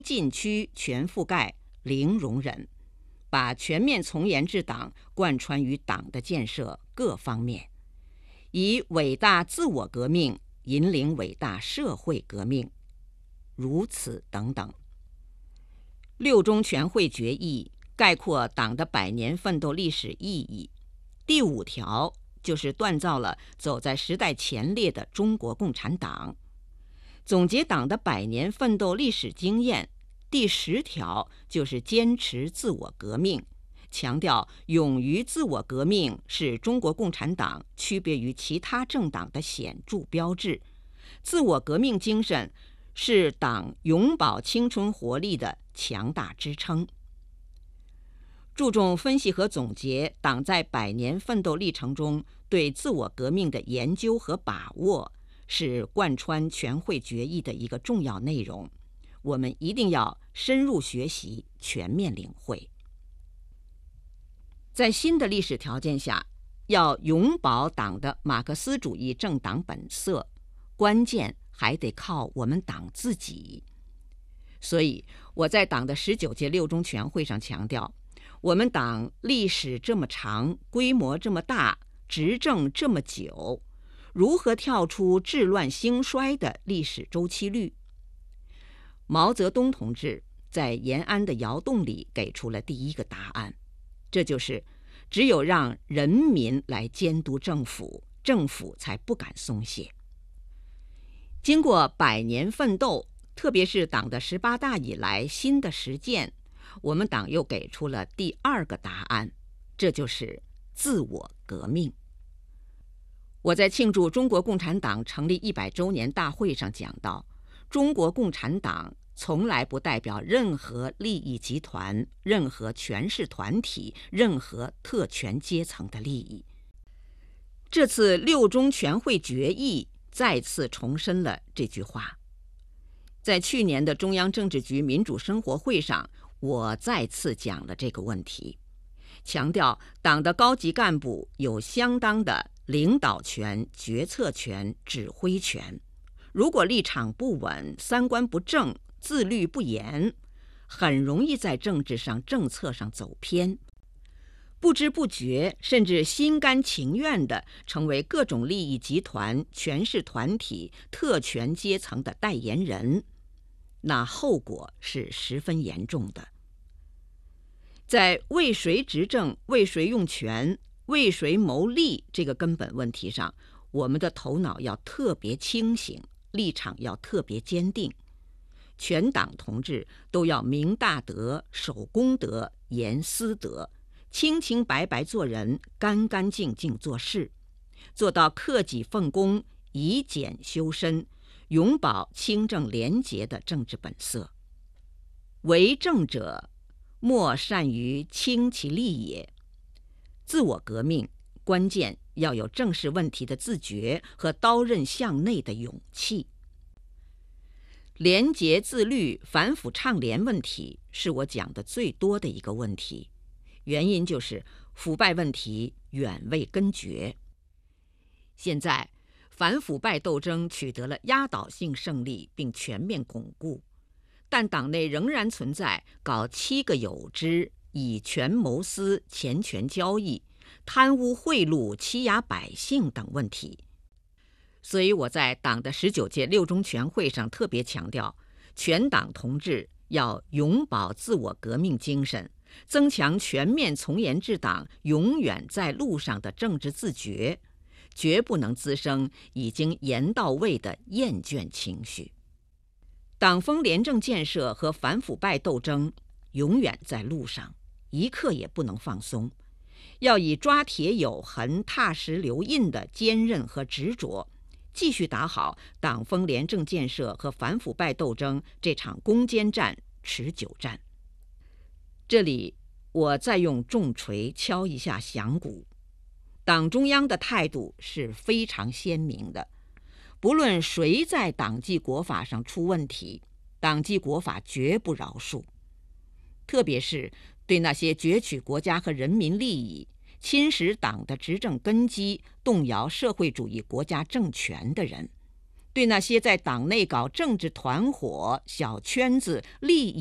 禁区全覆盖，零容忍，把全面从严治党贯穿于党的建设各方面，以伟大自我革命引领伟大社会革命，如此等等。六中全会决议概括党的100年奋斗历史意义，第5条就是锻造了走在时代前列的中国共产党。总结党的100年奋斗历史经验，第10条就是坚持自我革命，强调勇于自我革命是中国共产党区别于其他政党的显著标志，自我革命精神是党永葆青春活力的强大支撑。注重分析和总结党在100年奋斗历程中对自我革命的研究和把握，是贯穿全会决议的一个重要内容，我们一定要深入学习，全面领会。在新的历史条件下，要永葆党的马克思主义政党本色，关键还得靠我们党自己。所以我在党的19届六中全会上强调，我们党历史这么长，规模这么大，执政这么久，如何跳出治乱兴衰的历史周期率？毛泽东同志在延安的窑洞里给出了第一个答案，这就是只有让人民来监督政府，政府才不敢松懈。经过100年奋斗，特别是党的18大以来新的实践，我们党又给出了第2个答案，这就是自我革命。我在庆祝中国共产党成立100周年大会上讲到，中国共产党从来不代表任何利益集团、任何权势团体、任何特权阶层的利益。这次六中全会决议再次重申了这句话。在去年的中央政治局民主生活会上，我再次讲了这个问题，强调党的高级干部有相当的领导权、决策权、指挥权。如果立场不稳、三观不正、自律不严，很容易在政治上、政策上走偏，不知不觉甚至心甘情愿地成为各种利益集团、权势团体、特权阶层的代言人，那后果是十分严重的。在为谁执政、为谁用权、为谁谋利这个根本问题上，我们的头脑要特别清醒，立场要特别坚定。全党同志都要明大德、守公德、严私德，清清白白做人，干干净净做事，做到克己奉公、以俭修身，永葆清正廉洁的政治本色。为政者，莫善于轻其利也。自我革命关键要有正视问题的自觉和刀刃向内的勇气。廉洁自律、反腐倡廉问题是我讲的最多的一个问题，原因就是腐败问题远未根绝。现在反腐败斗争取得了压倒性胜利并全面巩固，但党内仍然存在搞7个有之、以权谋私、钱权交易、贪污贿赂、欺压百姓等问题。所以我在党的19届六中全会上特别强调，全党同志要永葆自我革命精神，增强全面从严治党永远在路上的政治自觉，绝不能滋生已经严到位的厌倦情绪。党风廉政建设和反腐败斗争永远在路上，一刻也不能放松，要以抓铁有痕、踏实留印的坚韧和执着，继续打好党风廉政建设和反腐败斗争这场攻坚战、持久战。这里我再用重锤敲一下响鼓，党中央的态度是非常鲜明的，不论谁在党纪国法上出问题，党纪国法绝不饶恕。特别是对那些攫取国家和人民利益、侵蚀党的执政根基、动摇社会主义国家政权的人， 对那些在党内搞政治团伙、小圈子、利益